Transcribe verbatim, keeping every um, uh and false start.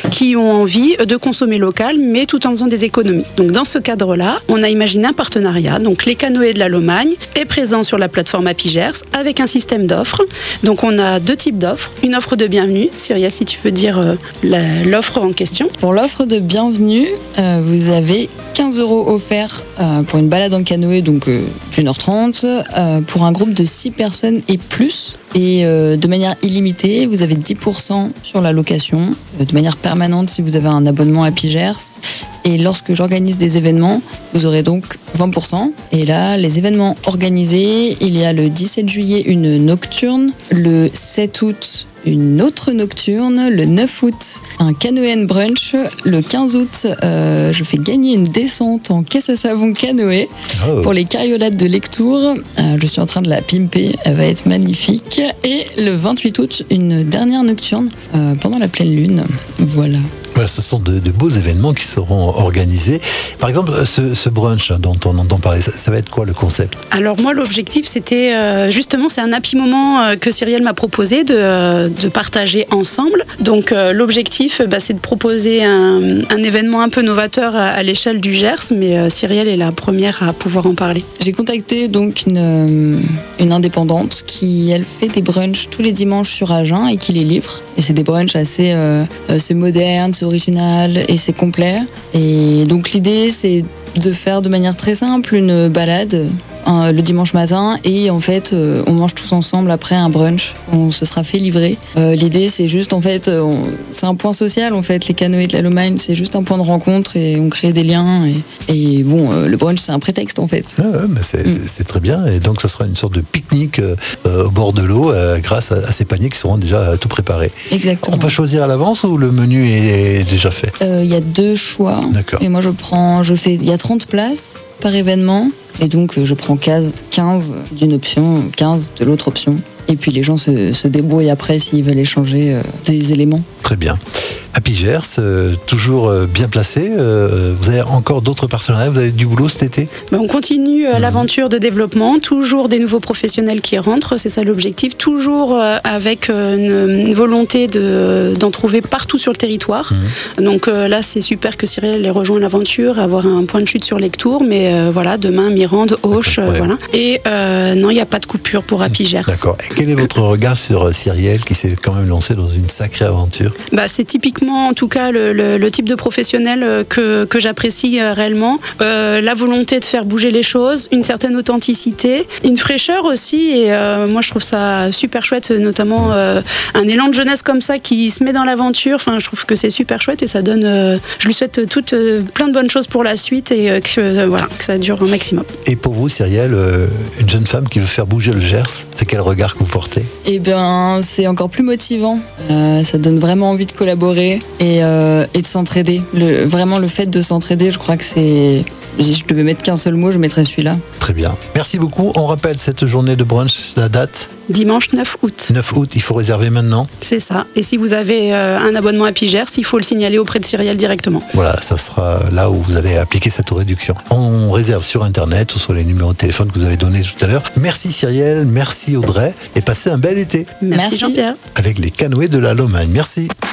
qui ont envie de consommer local, mais tout en faisant des économies. Donc dans ce cadre-là, on a imaginé un partenariat. Donc les canoës de la Lomagne est présent sur la plateforme Apigers avec un système d'offres. Donc on a deux types d'offres. Une offre de bienvenue. Cyrielle, si tu veux dire euh, la, l'offre en question. Pour l'offre de bienvenue, euh, vous avez quinze euros offerts euh, pour une balade en canoë, donc euh, d'une heure trente, euh, pour un groupe de six personnes et plus. Et euh, de manière illimitée, vous avez dix pour cent sur la location, euh, de manière permanente si vous avez un abonnement à Apigers. Et lorsque j'organise des événements, vous aurez donc vingt pour cent. Et là, les événements organisés, il y a le dix-sept juillet une nocturne, le sept août une autre nocturne, le neuf août un canoë and brunch, le quinze août euh, je fais gagner une descente en caisse à savon canoë oh. pour les cariolades de Lectour. Euh, je suis en train de la pimper, elle va être magnifique. Et le vingt-huit août une dernière nocturne euh, pendant la pleine lune. Voilà. Voilà, ce sont de, de beaux événements qui seront organisés. Par exemple, ce, ce brunch dont on entend parler, ça, ça va être quoi le concept ? Alors moi, l'objectif, c'était euh, justement, c'est un happy moment euh, que Cyrielle m'a proposé de, euh, de partager ensemble. Donc euh, l'objectif, bah, c'est de proposer un, un événement un peu novateur à, à l'échelle du Gers, mais euh, Cyrielle est la première à pouvoir en parler. J'ai contacté donc une, une indépendante qui, elle, fait des brunchs tous les dimanches sur Agen et qui les livre. Et c'est des brunchs assez, euh, assez modernes, c'est original et c'est complet. Et donc l'idée, c'est de faire de manière très simple une balade hein, le dimanche matin et en fait euh, on mange tous ensemble après un brunch. On se sera fait livrer. Euh, l'idée, c'est juste en fait, on, c'est un point social en fait. Les canoës de la Lomagne, c'est juste un point de rencontre et on crée des liens. Et, et bon, euh, le brunch, c'est un prétexte en fait. Ah ouais, mais c'est, mm. c'est, c'est très bien. Et donc ça sera une sorte de pique-nique euh, au bord de l'eau euh, grâce à, à ces paniers qui seront déjà euh, tout préparés. Exactement. On peut choisir à l'avance ou le menu est déjà fait ? Il euh, y a deux choix. D'accord. Et moi je prends, je fais, il y a trente places par événement. Et donc je prends quinze d'une option, quinze de l'autre option. Et puis les gens se, se débrouillent après s'ils veulent échanger euh, des éléments. Très bien. Apigers, euh, toujours euh, bien placé. Euh, vous avez encore d'autres partenariats, vous avez du boulot cet été ? Ben, on continue euh, mmh. l'aventure de développement, toujours des nouveaux professionnels qui rentrent, c'est ça l'objectif, toujours euh, avec euh, une, une volonté de, d'en trouver partout sur le territoire. Mmh. Donc euh, là, c'est super que Cyrielle ait rejoint l'aventure, avoir un point de chute sur Lectour, mais euh, voilà, demain, Mirande, Auch, euh, ouais. voilà. Et euh, non, il n'y a pas de coupure pour Apigers. D'accord. Et quel est votre regard sur Cyrielle qui s'est quand même lancée dans une sacrée aventure ? Bah, c'est typiquement en tout cas le, le, le type de professionnel que, que j'apprécie réellement. Euh, la volonté de faire bouger les choses, une certaine authenticité, une fraîcheur aussi, et euh, moi je trouve ça super chouette, notamment euh, un élan de jeunesse comme ça qui se met dans l'aventure. Enfin, je trouve que c'est super chouette et ça donne, euh, je lui souhaite toutes, euh, plein de bonnes choses pour la suite et euh, que, euh, voilà, que ça dure un maximum. Et pour vous, Cyrielle, euh, une jeune femme qui veut faire bouger le Gers, c'est quel regard que vous portez ? Eh bien, c'est encore plus motivant. Euh, ça donne vraiment envie de collaborer. Et, euh, et de s'entraider. Le, vraiment, le fait de s'entraider, je crois que c'est... Si je devais mettre qu'un seul mot, je mettrais celui-là. Très bien. Merci beaucoup. On rappelle cette journée de brunch, la date ? Dimanche neuf août. neuf août, il faut réserver maintenant ? C'est ça. Et si vous avez euh, un abonnement à Apigers, il faut le signaler auprès de Cyrielle directement. Voilà, ça sera là où vous allez appliquer cette réduction. On réserve sur Internet ou sur les numéros de téléphone que vous avez donnés tout à l'heure. Merci Cyrielle, merci Audrey et passez un bel été. Merci, merci. Jean-Pierre. Avec les canoës de la Lomagne. Merci.